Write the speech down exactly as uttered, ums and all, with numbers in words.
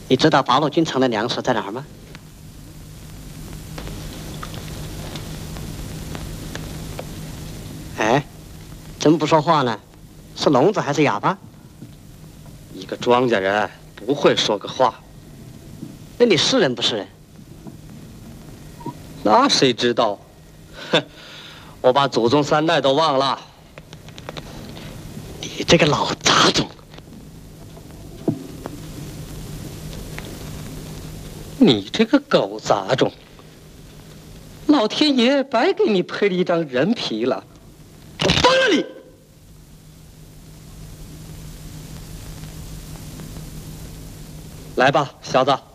你知道八路军城的粮食在哪儿吗？哎，怎么不说话呢？是聋子还是哑巴？ 一个庄稼人不会说个话。 那你是人不是人？ 那谁知道？哼，我把祖宗三代都忘了。 你这个老杂种！ 你这个狗杂种！老天爷白给你配了一张人皮了，我崩了你！来吧，小子。